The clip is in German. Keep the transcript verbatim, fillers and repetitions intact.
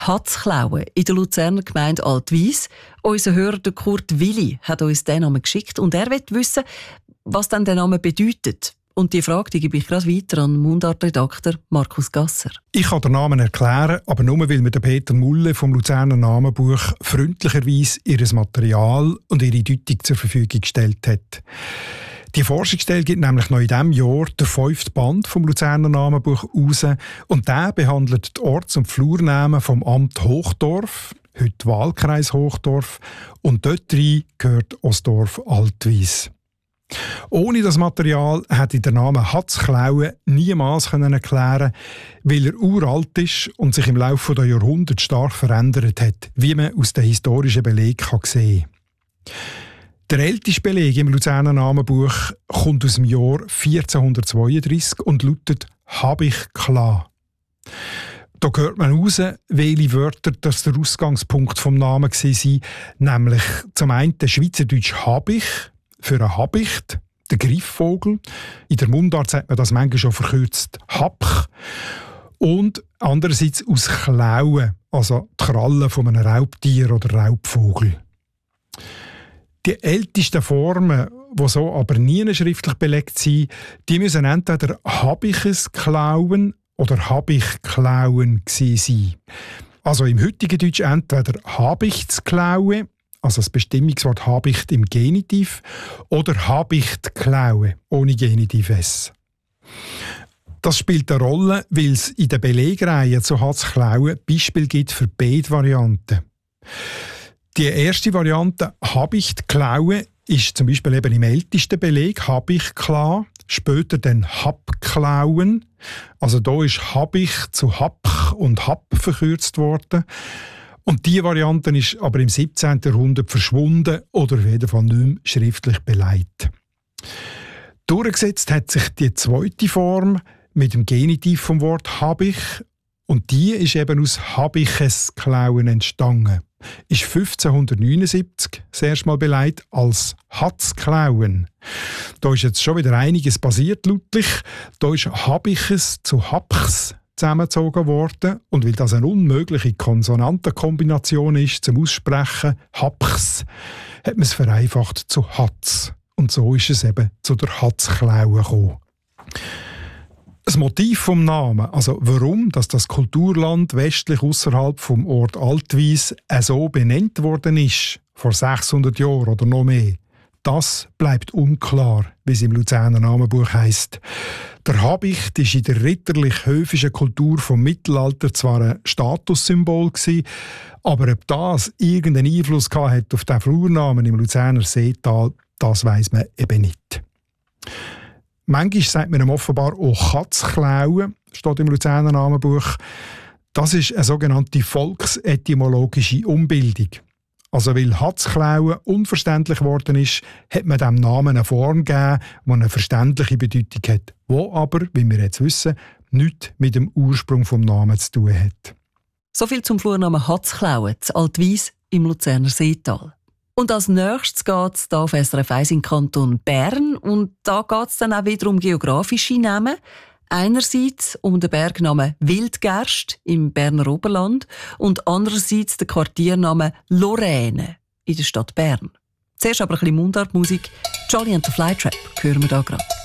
Hatzklauen in der Luzerner Gemeinde Altwies. Unser Hörer Kurt Willi hat uns diesen Namen geschickt und er will wissen, was denn der Name bedeutet. Und die Frage die gebe ich gerade weiter an Mundartredakteur Markus Gasser. Ich kann den Namen erklären, aber nur weil mir der Peter Mulle vom Luzerner Namenbuch freundlicherweise ihr Material und ihre Deutung zur Verfügung gestellt hat. Die Forschungsstelle gibt nämlich noch in diesem Jahr den fünften Band vom Luzerner Namenbuch raus und der behandelt die Orts- und Flurnamen vom Amt Hochdorf, heute Wahlkreis Hochdorf, und dort rein gehört Ostdorf Altwies. Ohne das Material hätte ich den Namen Hatzklauen niemals erklären können, weil er uralt ist und sich im Laufe der Jahrhunderte stark verändert hat, wie man aus den historischen Belegen sehen kann. Der älteste Beleg im Luzerner Namenbuch kommt aus dem Jahr vierzehnhundertzweiunddreissig und lautet «Hab ich klar». Da hört man raus, welche Wörter das der Ausgangspunkt vom Namen waren, nämlich zum einen der Schweizerdeutsch «Hab ich» für ein Habicht, der Greifvogel. In der Mundart sagt man das manchmal schon verkürzt «Hapch». Und andererseits aus Klauen, also die Krallen von einem Raubtier oder Raubvogel. Die ältesten Formen, die so aber nie schriftlich belegt sind, die müssen entweder «Habiches klauen» oder «Habich klauen» sein. Also im heutigen Deutsch entweder «Habichts klaue», also das Bestimmungswort «Habicht» im Genitiv, oder «Habicht klaue» ohne Genitiv S. Das spielt eine Rolle, weil es in der Belegreihe zu «Hatzklauen» Beispiel gibt für beide Varianten. Die erste Variante «Habicht klaue» ist zum Beispiel eben im ältesten Beleg «Habich klar», später dann «Habklauen». Also da ist «Habich» zu «Hapch» und «Hab» verkürzt worden. Und diese Variante ist aber im siebzehnten Jahrhundert verschwunden oder auf jeden Fall nicht mehr schriftlich beleidigt. Durchgesetzt hat sich die zweite Form mit dem Genitiv vom Wort «Habich» und die ist eben aus «Habiches klauen» entstanden. Ist fünfzehnhundertneunundsiebzig das erste Mal beleidigt als «Hatzklauen». Da ist jetzt schon wieder einiges passiert, lautlich. Da ist «Habiches» zu «Hapchs» zusammengezogen worden. Und weil das eine unmögliche Konsonantenkombination ist zum Aussprechen, «Hapchs», hat man es vereinfacht zu «Hatz». Und so ist es eben zu der «Hatzklauen» gekommen. Das Motiv vom Namen, also warum dass das Kulturland westlich außerhalb vom Ort Altwies so benannt worden ist, vor sechshundert Jahren oder noch mehr, das bleibt unklar, wie es im Luzerner Namenbuch heisst. Der Habicht war in der ritterlich-höfischen Kultur vom Mittelalter zwar ein Statussymbol gewesen, aber ob das irgendeinen Einfluss hat auf den Flurnamen im Luzerner Seetal, das weiss man eben nicht. Manchmal sagt man ihm offenbar auch «Hatzklauen», steht im Luzerner Namenbuch. Das ist eine sogenannte volksetymologische Umbildung. Also weil «Hatzklauen» unverständlich geworden ist, hat man dem Namen eine Form gegeben, die eine verständliche Bedeutung hat, die aber, wie wir jetzt wissen, nichts mit dem Ursprung des Namens zu tun hat. Soviel zum Flurnamen Hatzklauen, zu Altwies im Luzerner Seetal. Und als nächstes geht es hier auf S R F eins in Kanton Bern. Und da geht es dann auch wieder um geografische Namen. Einerseits um den Bergnamen Wildgerst im Berner Oberland und andererseits den Quartiernamen Lorraine in der Stadt Bern. Zuerst aber ein bisschen Mundartmusik. Jolly and the Flytrap hören wir da gerade.